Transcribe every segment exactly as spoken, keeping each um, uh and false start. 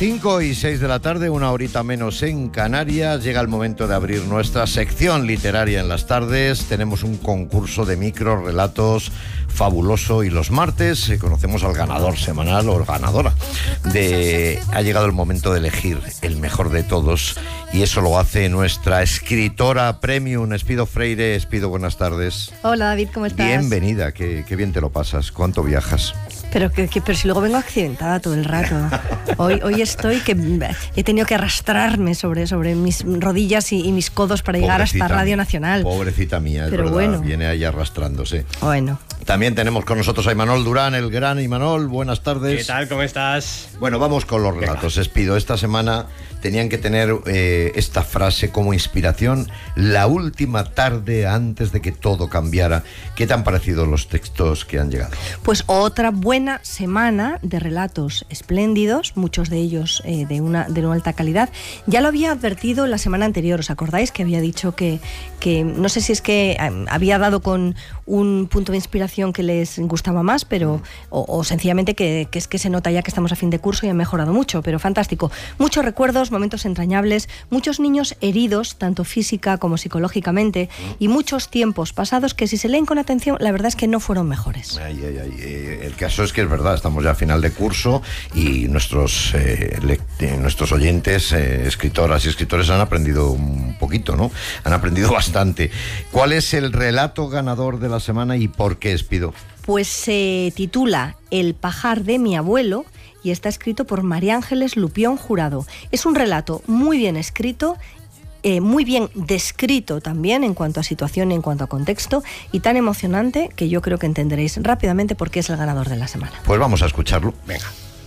cinco y seis de la tarde, una horita menos en Canarias. Llega el momento de abrir nuestra sección literaria en las tardes. Tenemos un concurso de microrelatos fabuloso y los martes eh, conocemos al ganador semanal o ganadora. De, ha llegado el momento de elegir el mejor de todos y eso lo hace nuestra escritora premium, Espido Freire. Espido, buenas tardes. Hola David, ¿cómo estás? Bienvenida, qué, qué bien te lo pasas. ¿Cuánto viajas? Pero, que, que, pero si luego vengo accidentada todo el rato. Hoy, hoy estoy que he tenido que arrastrarme sobre, sobre mis rodillas y, y mis codos para llegar Pobrecita, hasta Radio Nacional. Pobrecita mía, es pero verdad, bueno. Viene ahí arrastrándose. Bueno. También tenemos con nosotros a Imanol Durán, el gran Imanol. Buenas tardes. ¿Qué tal? ¿Cómo estás? Bueno, vamos con los relatos. Espido, esta semana tenían que tener eh, esta frase como inspiración: la última tarde antes de que todo cambiara. ¿Qué te han parecido los textos que han llegado? Pues otra buena semana de relatos espléndidos, muchos de ellos eh, de, una, de una alta calidad. Ya lo había advertido la semana anterior, ¿os acordáis? Que había dicho que, que no sé si es que eh, había dado con un punto de inspiración que les gustaba más, pero o, o sencillamente que, que es que se nota ya que estamos a fin de curso y han mejorado mucho, pero fantástico. Muchos recuerdos, momentos entrañables, muchos niños heridos, tanto física como psicológicamente, y muchos tiempos pasados que si se leen con atención, la verdad es que no fueron mejores. Ay, ay, ay. Eh, el caso es que es verdad, estamos ya a final de curso y nuestros, eh, lect- nuestros oyentes, eh, escritoras y escritores han aprendido un poquito, ¿no? Han aprendido bastante. ¿Cuál es el relato ganador de la semana y por qué, Espido? Pues se titula El pajar de mi abuelo y está escrito por María Ángeles Lupión Jurado. Es un relato muy bien escrito, eh, muy bien descrito también en cuanto a situación y en cuanto a contexto, y tan emocionante que yo creo que entenderéis rápidamente por qué es el ganador de la semana. Pues vamos a escucharlo. Venga.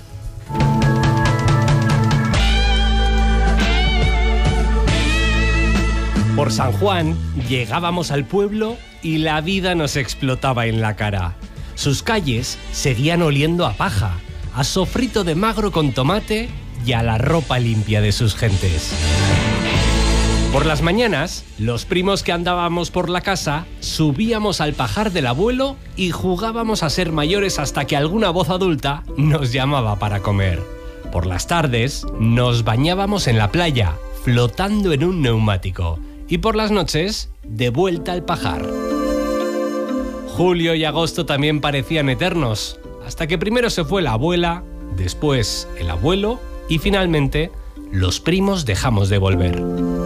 Por San Juan llegábamos al pueblo y la vida nos explotaba en la cara. Sus calles seguían oliendo a paja, a sofrito de magro con tomate y a la ropa limpia de sus gentes. Por las mañanas, los primos que andábamos por la casa subíamos al pajar del abuelo y jugábamos a ser mayores hasta que alguna voz adulta nos llamaba para comer. Por las tardes, nos bañábamos en la playa, flotando en un neumático. Y por las noches, de vuelta al pajar. Julio y agosto también parecían eternos, hasta que primero se fue la abuela, después el abuelo y finalmente los primos dejamos de volver.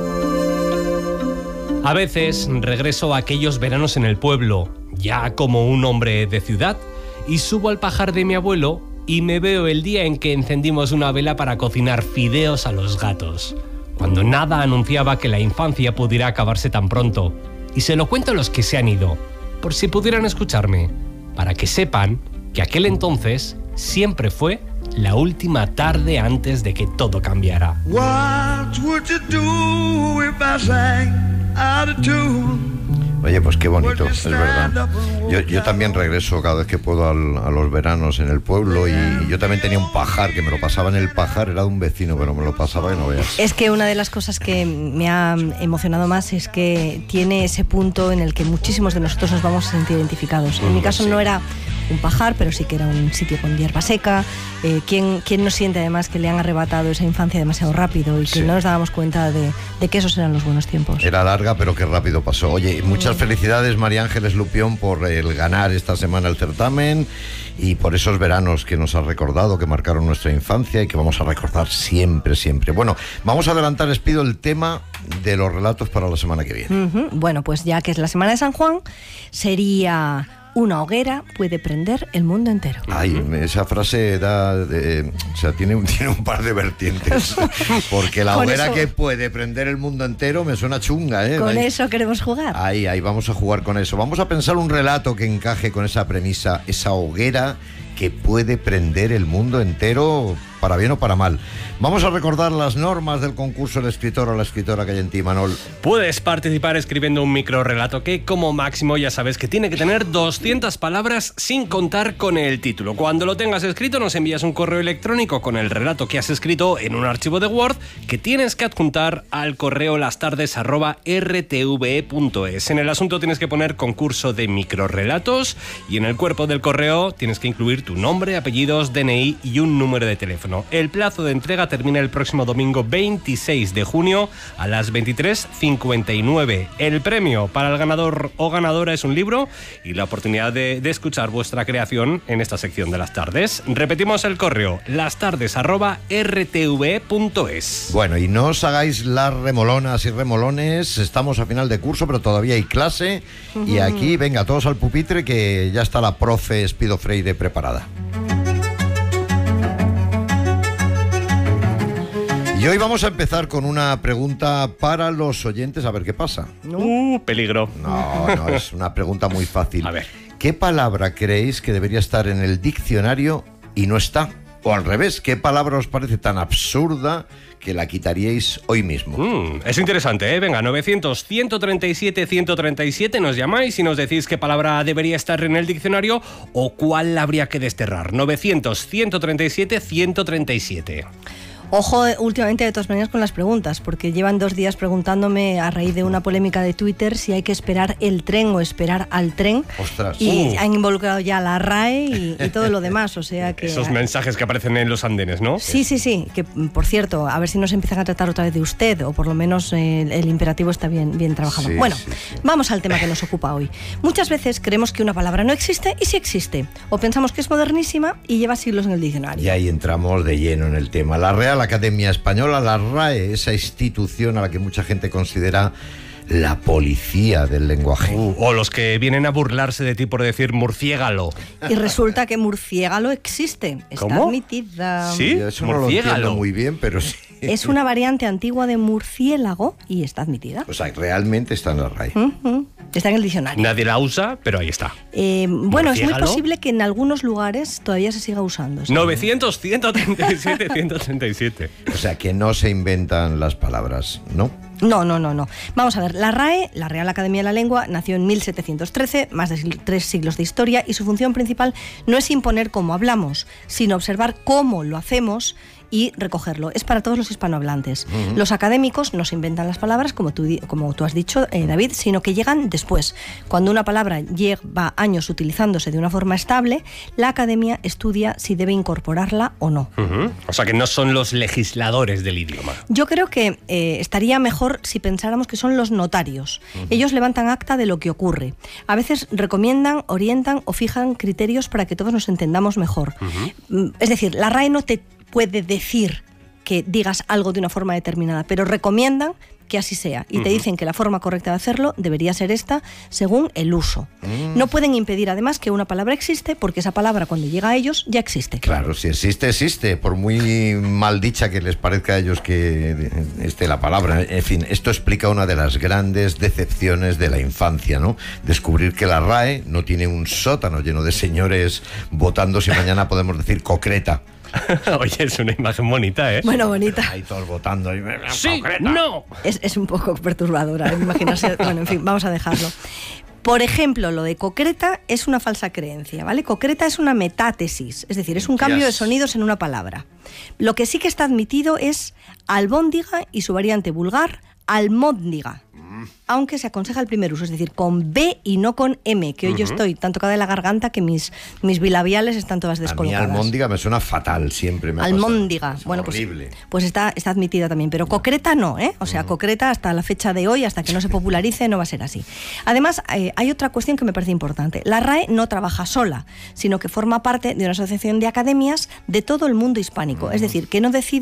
A veces regreso a aquellos veranos en el pueblo, ya como un hombre de ciudad, y subo al pajar de mi abuelo y me veo el día en que encendimos una vela para cocinar fideos a los gatos, cuando nada anunciaba que la infancia pudiera acabarse tan pronto. Y se lo cuento a los que se han ido, por si pudieran escucharme, para que sepan que aquel entonces siempre fue la última tarde antes de que todo cambiara. What would you do if I sang out of tune? Oye, pues qué bonito, es verdad. Yo, yo también regreso cada vez que puedo al, a los veranos en el pueblo, y yo también tenía un pajar, que me lo pasaba en el pajar, era de un vecino, pero me lo pasaba y no veas. Es que una de las cosas que me ha emocionado más es que tiene ese punto en el que muchísimos de nosotros nos vamos a sentir identificados. En mi caso no era un pajar, pero sí que era un sitio con hierba seca. Eh, ¿quién, ¿Quién no siente además que le han arrebatado esa infancia demasiado rápido y que Sí. no nos dábamos cuenta de, de que esos eran los buenos tiempos? Era larga, pero qué rápido pasó. Oye, muchas felicidades, María Ángeles Lupión, por el ganar esta semana el certamen y por esos veranos que nos has recordado, que marcaron nuestra infancia y que vamos a recordar siempre, siempre. Bueno, vamos a adelantar, Espido, el tema de los relatos para la semana que viene. Uh-huh. Bueno, pues ya que es la semana de San Juan, sería: una hoguera puede prender el mundo entero. Ay, esa frase da, de, o sea, tiene un, tiene un par de vertientes. Porque la Con hoguera eso- que puede prender el mundo entero me suena chunga, ¿eh? Con Ahí- eso queremos jugar. Ahí, ahí, vamos a jugar con eso. Vamos a pensar un relato que encaje con esa premisa, esa hoguera que puede prender el mundo entero, para bien o para mal. Vamos a recordar las normas del concurso, el escritor o la escritora que hay en ti, Manol. Puedes participar escribiendo un microrelato que, como máximo, ya sabes que tiene que tener doscientas palabras sin contar con el título. Cuando lo tengas escrito, nos envías un correo electrónico con el relato que has escrito en un archivo de Word que tienes que adjuntar al correo lastardes arroba r t v e punto es. En el asunto tienes que poner concurso de microrelatos y en el cuerpo del correo tienes que incluir tu nombre, apellidos, D N I y un número de teléfono. teléfono. El plazo de entrega termina el próximo domingo veintiséis de junio a las veintitrés cincuenta y nueve. El premio para el ganador o ganadora es un libro y la oportunidad de, de escuchar vuestra creación en esta sección de las tardes. Repetimos el correo, lastardes arroba r t v e punto es. Bueno, y no os hagáis las remolonas y remolones, estamos a final de curso, pero todavía hay clase. Uh-huh. Y aquí, venga, todos al pupitre, que ya está la profe Espido Freire preparada. Y hoy vamos a empezar con una pregunta para los oyentes, a ver qué pasa. Uh, peligro. No, no, es una pregunta muy fácil. A ver. ¿Qué palabra creéis que debería estar en el diccionario y no está? O al revés, ¿qué palabra os parece tan absurda que la quitaríais hoy mismo? Mm, es interesante, ¿eh? Venga, novecientos, ciento treinta y siete, ciento treinta y siete, nos llamáis y nos decís qué palabra debería estar en el diccionario o cuál habría que desterrar. novecientos, ciento treinta y siete, ciento treinta y siete. Ojo últimamente de todas maneras con las preguntas, porque llevan dos días preguntándome a raíz de una polémica de Twitter si hay que esperar el tren o esperar al tren. Ostras. Y uh. han involucrado ya la R A E y, y todo lo demás, o sea que... Esos mensajes que aparecen en los andenes, ¿no? Sí, sí, sí, que por cierto, a ver si nos empiezan a tratar otra vez de usted, o por lo menos eh, el imperativo está bien, bien trabajado. Sí, bueno, sí, sí. Vamos al tema que nos ocupa hoy. Muchas veces creemos que una palabra no existe y sí existe, o pensamos que es modernísima y lleva siglos en el diccionario. Y ahí entramos de lleno en el tema. La Real Academia Española, la R A E, esa institución a la que mucha gente considera la policía del lenguaje. Uh, o los que vienen a burlarse de ti por decir murciégalo. Y resulta que murciégalo existe, está ¿Cómo? admitida. ¿Sí? Yo eso no lo Murciégalo. entiendo muy bien, pero sí. Es una variante antigua de murciélago y está admitida. O sea, realmente está en la R A E. Uh-huh. Está en el diccionario. Nadie la usa, pero ahí está. Eh, bueno, es muy ¿Murciégalo? posible que en algunos lugares todavía se siga usando. ¿Sí? novecientos, ciento treinta y siete, ciento treinta y siete. O sea, que no se inventan las palabras, ¿no? No, no, no, no. Vamos a ver, la R A E, la Real Academia de la Lengua, nació en mil setecientos trece, más de tres siglos de historia, y su función principal no es imponer cómo hablamos, sino observar cómo lo hacemos y recogerlo. Es para todos los hispanohablantes. Uh-huh. Los académicos no se inventan las palabras, como tú, como tú has dicho, eh, David, sino que llegan después. Cuando una palabra lleva años utilizándose de una forma estable, la academia estudia si debe incorporarla o no. Uh-huh. O sea, que no son los legisladores del idioma. Yo creo que eh, estaría mejor si pensáramos que son los notarios. Uh-huh. Ellos levantan acta de lo que ocurre. A veces recomiendan, orientan o fijan criterios para que todos nos entendamos mejor. Uh-huh. Es decir, la R A E no te puede decir que digas algo de una forma determinada, pero recomiendan que así sea y uh-huh. te dicen que la forma correcta de hacerlo debería ser esta según el uso. Uh-huh. No pueden impedir además que una palabra existe porque esa palabra cuando llega a ellos ya existe. Claro, si existe, existe, por muy mal dicha que les parezca a ellos que esté la palabra. En fin, esto explica una de las grandes decepciones de la infancia, ¿no? Descubrir que la R A E no tiene un sótano lleno de señores votando si mañana podemos decir concreta. Oye, es una imagen bonita, ¿eh? Bueno, bonita. Ahí todos votando. Ahí, sí, no. Es, es un poco perturbadora, imaginarse. Bueno, en fin, vamos a dejarlo. Por ejemplo, lo de concreta es una falsa creencia, ¿vale? Concreta es una metátesis, es decir, es un cambio de sonidos en una palabra. Lo que sí que está admitido es albóndiga y su variante vulgar, almóndiga. Aunque se aconseja el primer uso, es decir, con B y no con M, que hoy uh-huh. yo estoy tan tocada de la garganta que mis, mis bilabiales están todas descolocadas. A mí almóndiga me suena fatal, siempre me ha Almóndiga, pasado. bueno, pues, horrible. pues está, está admitida también, pero concreta no, ¿eh? O sea, uh-huh. concreta hasta la fecha de hoy, hasta que no se popularice, no va a ser así. Además, eh, hay otra cuestión que me parece importante. La R A E no trabaja sola, sino que forma parte de una asociación de academias de todo el mundo hispánico, uh-huh. es decir, que no decide